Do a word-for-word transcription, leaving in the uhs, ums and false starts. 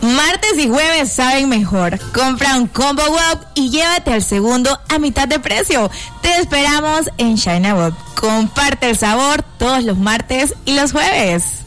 Martes y jueves saben mejor. Compra un Combo Wop y llévate al segundo a mitad de precio. Te esperamos en China Wop. Comparte el sabor todos los martes y los jueves.